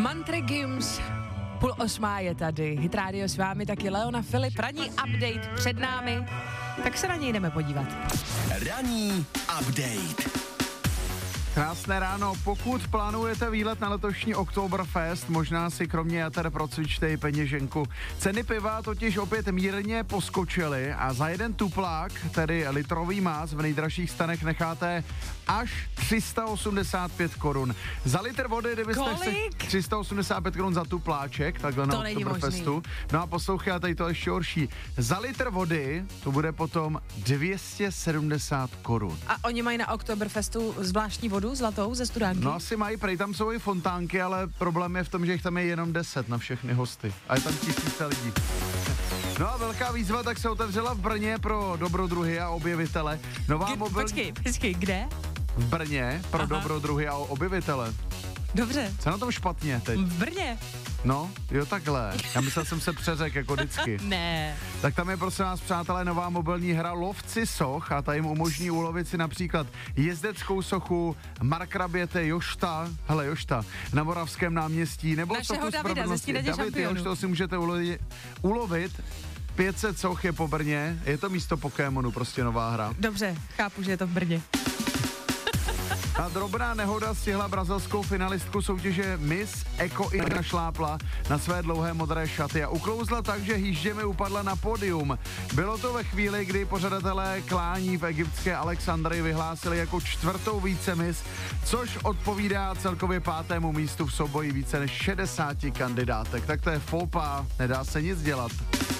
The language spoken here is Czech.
Mantra Games, 7:30 je tady. Hit Radio s vámi, taky Leona Filip. Ranní update před námi, tak se na něj jdeme podívat. Ranní update. Krásné ráno, pokud plánujete výlet na letošní Oktoberfest, možná si kromě jater procvičte i peněženku. Ceny piva totiž opět mírně poskočily a za jeden tuplák, tedy litrový más, v nejdražších stanech necháte až 385 korun. Za litr vody, kdybyste Kolik? 385 korun za tupláček, takhle na Oktoberfestu. No a poslouchej, tady to ještě horší. Za litr vody to bude potom 270 korun. A oni mají na Oktoberfestu zvláštní vodu zlatou ze studánky? No asi mají, prej tam jsou i fontánky, ale problém je v tom, že jich tam je jenom 10 na všechny hosty. A je tam 1000 lidí. No a velká výzva tak se otevřela v Brně pro dobrodruhy a objevitele. Počkej, kde? V Brně pro dobrodruhy a objevitele. Dobře. Co je na tom špatně teď? V Brně. No, jo takhle. Já myslel jsem se přeřek jako vždycky. Ne. Tak tam je prosím vás, přátelé, nová mobilní hra Lovci soch a ta jim umožní ulovit si například jezdeckou sochu Markraběte Jošta na Moravském náměstí, nebo našeho sochu Davida ze Stídaně šampionů. To si můžete ulovit. 500 soch je po Brně, je to místo Pokémonu, prostě nová hra. Dobře, chápu, že je to v Brně. A drobná nehoda stihla brazilskou finalistku soutěže Miss Eco i našlápla na své dlouhé modré šaty a uklouzla tak, že hýžděmi upadla na pódium. Bylo to ve chvíli, kdy pořadatelé klání v egyptské Alexandrii vyhlásili jako čtvrtou vícemis, což odpovídá celkově 5. místu v souboji více než 60 kandidátek. Tak to je faux pas, nedá se nic dělat.